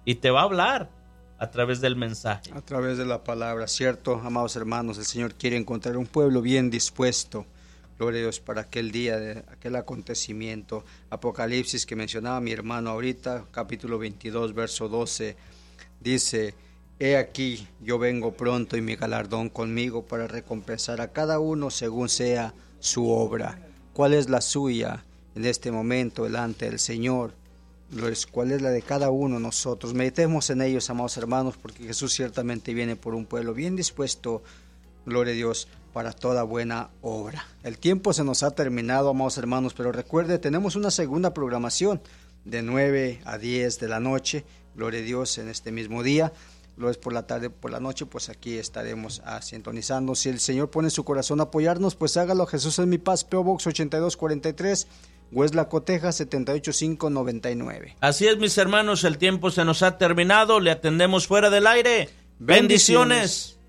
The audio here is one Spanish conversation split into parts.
y te va a hablar a través del mensaje. A través de la palabra, cierto, amados hermanos, el Señor quiere encontrar un pueblo bien dispuesto, gloria a Dios, para aquel día, de aquel acontecimiento. Apocalipsis que mencionaba mi hermano ahorita, capítulo 22, verso 12, dice: He aquí, yo vengo pronto y mi galardón conmigo para recompensar a cada uno según sea su obra. ¿Cuál es la suya en este momento delante del Señor? ¿Cuál es la de cada uno de nosotros? Meditemos en ellos, amados hermanos, porque Jesús ciertamente viene por un pueblo bien dispuesto, gloria a Dios, para toda buena obra. El tiempo se nos ha terminado, amados hermanos, pero recuerde, tenemos una segunda programación de 9 a 10 de la noche, gloria a Dios, en este mismo día. Lo es por la tarde, por la noche, pues aquí estaremos sintonizando. Si el Señor pone en su corazón apoyarnos, pues hágalo. Jesús es mi paz, P.O. Box 8243, Weslaco, Texas 78599. Así es, mis hermanos, el tiempo se nos ha terminado. Le atendemos fuera del aire. Bendiciones.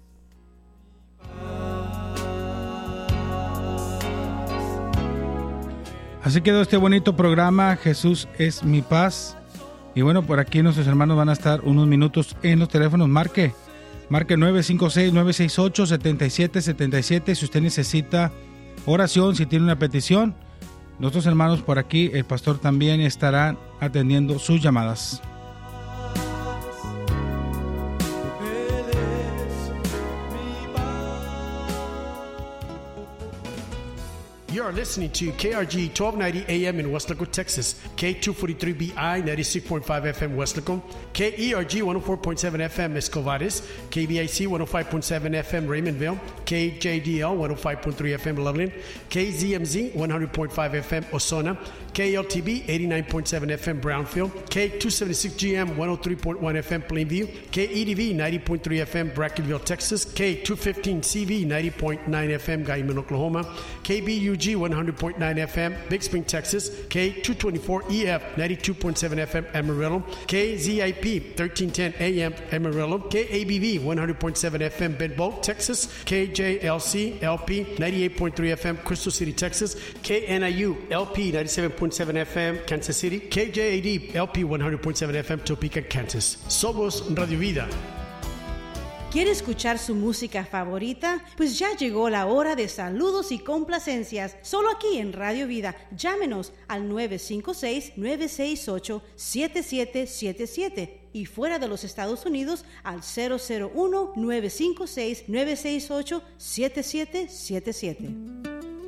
Así quedó este bonito programa, Jesús es mi paz. Y bueno, por aquí nuestros hermanos van a estar unos minutos en los teléfonos. Marque 956-968-7777 si usted necesita oración, si tiene una petición. Nuestros hermanos por aquí, el pastor también estará atendiendo sus llamadas. You are listening to KRG 1290 AM in Weslaco, Texas, K243BI 96.5 FM Weslaco, KERG 104.7 FM Escovares, KBIC 105.7 FM Raymondville, KJDL 105.3 FM Loveland, KZMZ 100.5 FM Osona, KLTB 89.7 FM Brownfield, K276GM 103.1 FM Plainview, KEDV 90.3 FM Brackenville, Texas, K215CV 90.9 FM Guyman, Oklahoma, KBUG 100.9 FM Big Spring, Texas, K224EF 92.7 FM Amarillo, KZIP 1310 AM Amarillo, KABV 100.7 FM Bend Bolt, Texas, KJLC LP 98.3 FM Crystal City, Texas, KNIU LP 97.7 FM Kansas City, KJAD LP 100.7 FM Topeka, Kansas. Somos Radio Vida. ¿Quiere escuchar su música favorita? Pues ya llegó la hora de saludos y complacencias. Solo aquí en Radio Vida. Llámenos al 956-968-7777 y fuera de los Estados Unidos al 001-956-968-7777.